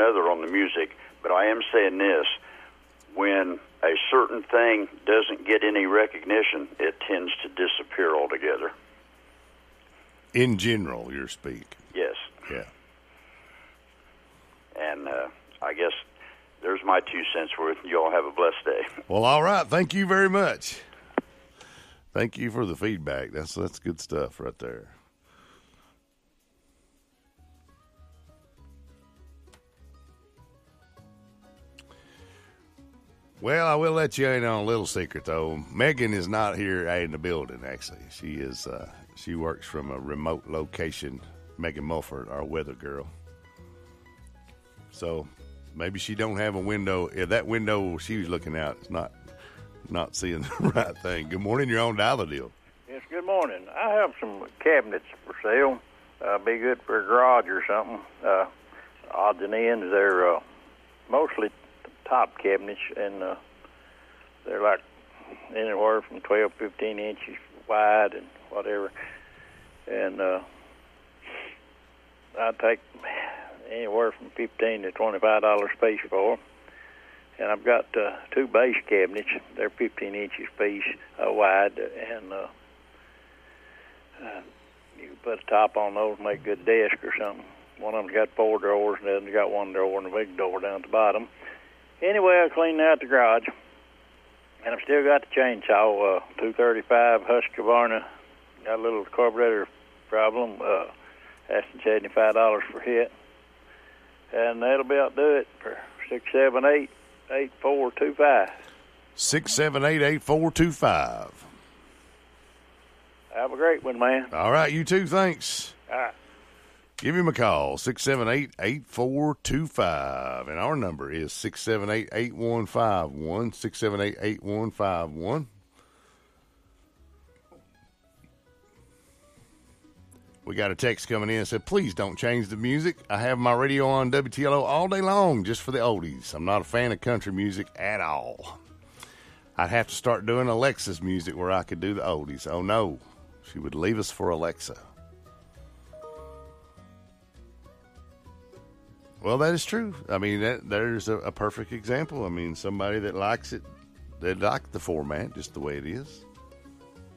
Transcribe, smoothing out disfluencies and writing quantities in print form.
another on the music, but I am saying this. When a certain thing doesn't get any recognition, it tends to disappear altogether. In general, you speak. Yes. Yeah. And I guess there's my 2 cents worth. You all have a blessed day. Well, all right. Thank you very much. Thank you for the feedback. That's good stuff right there. Well, I will let you in on a little secret, though. Megan is not here in the building, actually. She is. She works from a remote location. Megan Mulford, our weather girl. So maybe she don't have a window. Yeah, that window she was looking out is not seeing the right thing. Good morning. You're on Dial a Deal. Yes, good morning. I have some cabinets for sale. Be good for a garage or something. Odds and ends. They're mostly top cabinets, and they're like anywhere from 12, 15 inches wide and whatever. And I take anywhere from $15 to $25 space for them. And I've got 2 base cabinets. They're 15 inches piece wide, and you can put a top on those and make a good desk or something. One of them's got 4 drawers, and the other's got 1 drawer and a big door down at the bottom. Anyway, I cleaned out the garage, and I've still got the chainsaw, 235 Husqvarna. Got a little carburetor problem, asking $75 for it. And that'll be able to do it for 678-8425. 678-8425. Have a great one, man. All right, you too. Thanks. All right. Give him a call, 678-8425. And our number is 678-8151, 678-8151. We got a text coming in that said, please don't change the music. I have my radio on WTLO all day long just for the oldies. I'm not a fan of country music at all. I'd have to start doing Alexa's music where I could do the oldies. Oh, no. She would leave us for Alexa. Well, that is true. I mean, there's a perfect example. I mean, somebody that likes it, they like the format just the way it is.